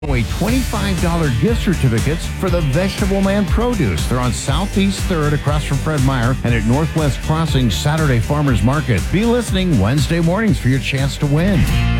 Away $25 gift certificates for the Vegetable Man Produce. They're on Southeast 3rd across from Fred Meyer and at Northwest Crossing Saturday Farmers Market. Be listening Wednesday mornings for your chance to win.